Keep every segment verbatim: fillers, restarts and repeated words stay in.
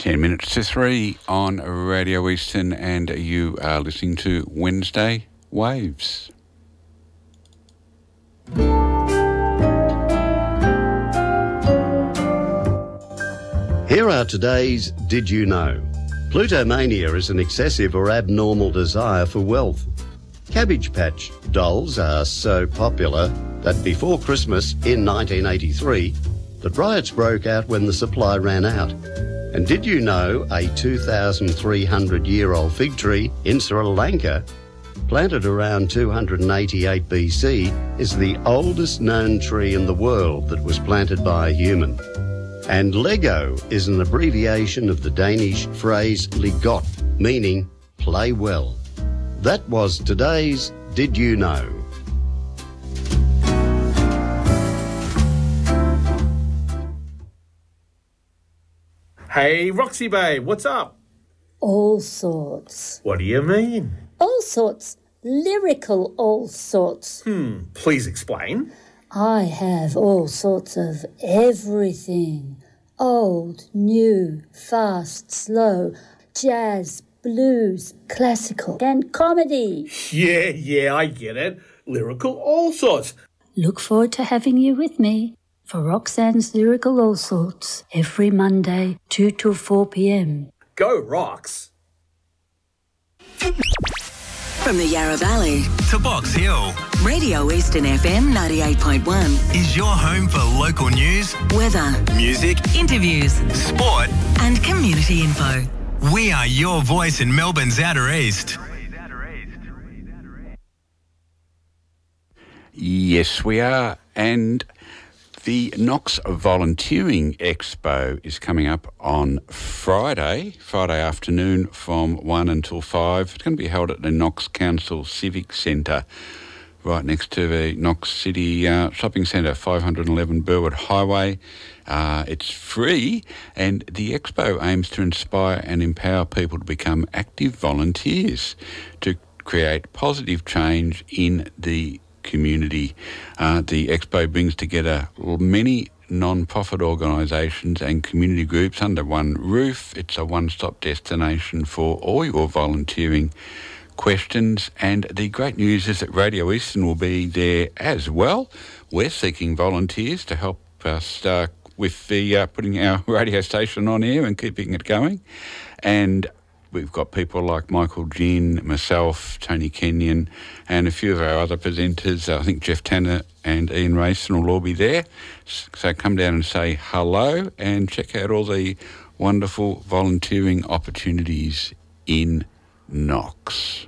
Ten minutes to three on Radio Eastern, and you are listening to Wednesday Waves. Here are today's Did You Know? Plutomania is an excessive or abnormal desire for wealth. Cabbage Patch dolls are so popular that before Christmas in nineteen eighty-three, the riots broke out when the supply ran out. And did you know a two thousand three hundred year old fig tree in Sri Lanka, planted around two hundred eighty-eight B C, is the oldest known tree in the world that was planted by a human? And Lego is an abbreviation of the Danish phrase "ligot," meaning play well. That was today's Did You Know? Hey, Roxy babe, what's up? All sorts. What do you mean? All sorts. Lyrical all sorts. Hmm, please explain. I have all sorts of everything. Old, new, fast, slow, jazz, blues, classical and comedy. Yeah, yeah, I get it. Lyrical all sorts. Look forward to having you with me for Roxanne's Lyrical All Sorts every Monday, two till four p.m. Go Rox! From the Yarra Valley to Box Hill, Radio Eastern F M ninety-eight point one is your home for local news, weather, music, interviews, sport and community info. We are your voice in Melbourne's Outer East. Yes, we are. And the Knox Volunteering Expo is coming up on Friday, Friday afternoon from one until five. It's going to be held at the Knox Council Civic Centre, right next to the Knox City uh, Shopping Centre, five eleven Burwood Highway. Uh, it's free, and the expo aims to inspire and empower people to become active volunteers to create positive change in the community. Uh, the expo brings together many non-profit organisations and community groups under one roof. It's a one-stop destination for all your volunteering questions, and the great news is that Radio Eastern will be there as well. We're seeking volunteers to help us uh, with the uh, putting our radio station on air and keeping it going. And we've got people like Michael Ginn, myself, Tony Kenyon, and a few of our other presenters. I think Jeff Tanner and Ian Rayson will all be there. So come down and say hello and check out all the wonderful volunteering opportunities in Knox.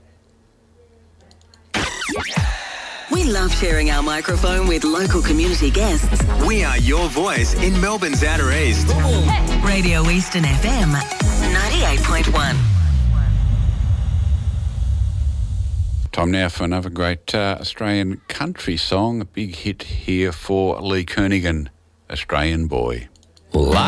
We love sharing our microphone with local community guests. We are your voice in Melbourne's Outer East. Radio Eastern F M ninety-eight point one. Time now for another great uh, Australian country song. A big hit here for Lee Kernaghan, Australian Boy.